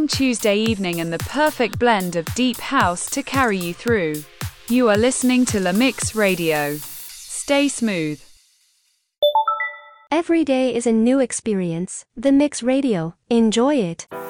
Tuesday evening and the perfect blend of deep house to carry you through. You are listening to La Mix Radio. Stay smooth. Every day is a new experience. The Mix Radio. Enjoy it.